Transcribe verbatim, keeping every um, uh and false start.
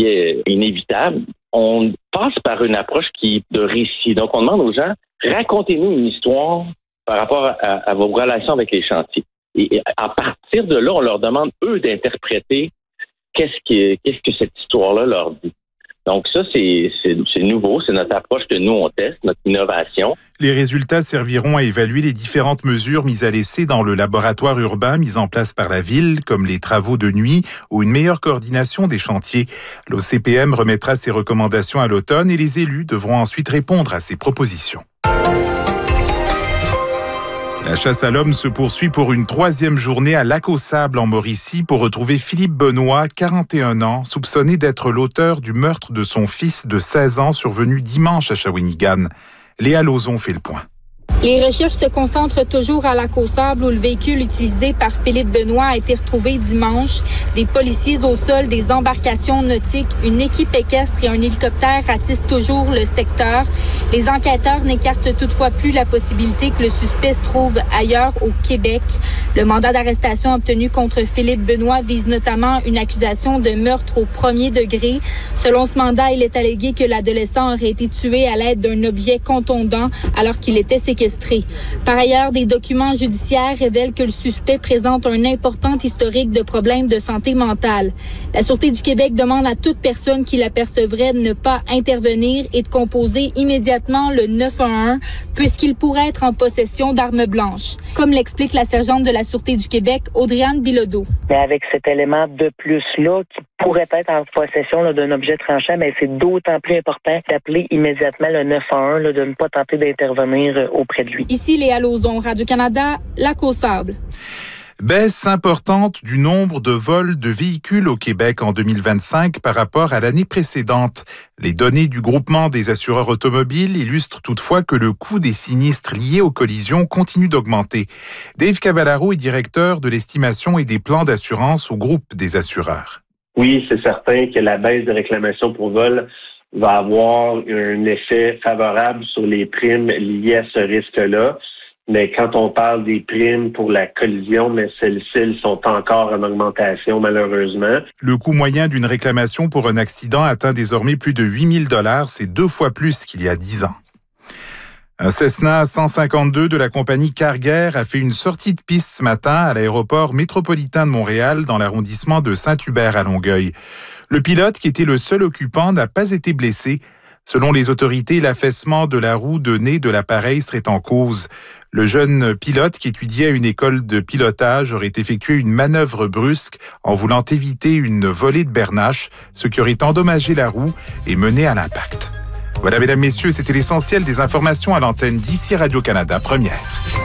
est inévitable, on passe par une approche qui est de récit. Donc, on demande aux gens, racontez-nous une histoire par rapport à, à vos relations avec les chantiers. Et à partir de là, on leur demande, eux, d'interpréter qu'est-ce que, qu'est-ce que cette histoire-là leur dit. Donc ça, c'est, c'est, c'est nouveau, c'est notre approche que nous, on teste, notre innovation. Les résultats serviront à évaluer les différentes mesures mises à l'essai dans le laboratoire urbain mis en place par la ville, comme les travaux de nuit ou une meilleure coordination des chantiers. L'O C P M remettra ses recommandations à l'automne et les élus devront ensuite répondre à ces propositions. La chasse à l'homme se poursuit pour une troisième journée à Lac-aux-Sables en Mauricie pour retrouver Philippe Benoît, quarante et un ans, soupçonné d'être l'auteur du meurtre de son fils de seize ans survenu dimanche à Shawinigan. Léa Lauzon fait le point. Les recherches se concentrent toujours à Lac-aux-Sables où le véhicule utilisé par Philippe Benoît a été retrouvé dimanche. Des policiers au sol, des embarcations nautiques, une équipe équestre et un hélicoptère attissent toujours le secteur. Les enquêteurs n'écartent toutefois plus la possibilité que le suspect se trouve ailleurs au Québec. Le mandat d'arrestation obtenu contre Philippe Benoît vise notamment une accusation de meurtre au premier degré. Selon ce mandat, il est allégué que l'adolescent aurait été tué à l'aide d'un objet contondant alors qu'il était séquestré. Par ailleurs, des documents judiciaires révèlent que le suspect présente un important historique de problèmes de santé mentale. La Sûreté du Québec demande à toute personne qui l'apercevrait de ne pas intervenir et de composer immédiatement le neuf un un puisqu'il pourrait être en possession d'armes blanches. Comme l'explique la sergente de la Sûreté du Québec, Audrey-Anne Bilodeau. Mais avec cet élément de plus-là qui pourrait être en possession là, d'un objet tranchant, mais c'est d'autant plus important d'appeler immédiatement le neuf un un, là, de ne pas tenter d'intervenir euh, auprès de lui. Ici Léa Lauzon, Radio-Canada, Lac-aux-Sables. Baisse importante du nombre de vols de véhicules au Québec en deux mille vingt-cinq par rapport à l'année précédente. Les données du groupement des assureurs automobiles illustrent toutefois que le coût des sinistres liés aux collisions continue d'augmenter. Dave Cavallaro est directeur de l'estimation et des plans d'assurance au groupe des assureurs. Oui, c'est certain que la baisse de réclamations pour vol va avoir un effet favorable sur les primes liées à ce risque-là. Mais quand on parle des primes pour la collision, mais celles-ci sont encore en augmentation, malheureusement. Le coût moyen d'une réclamation pour un accident atteint désormais plus de huit mille dollars. C'est deux fois plus qu'il y a dix ans. Un Cessna cent cinquante-deux de la compagnie Carguair a fait une sortie de piste ce matin à l'aéroport métropolitain de Montréal dans l'arrondissement de Saint-Hubert à Longueuil. Le pilote, qui était le seul occupant, n'a pas été blessé. Selon les autorités, l'affaissement de la roue de nez de l'appareil serait en cause. Le jeune pilote qui étudiait à une école de pilotage aurait effectué une manœuvre brusque en voulant éviter une volée de bernache, ce qui aurait endommagé la roue et mené à l'impact. Voilà, mesdames, messieurs, c'était l'essentiel des informations à l'antenne d'ici Radio-Canada Première.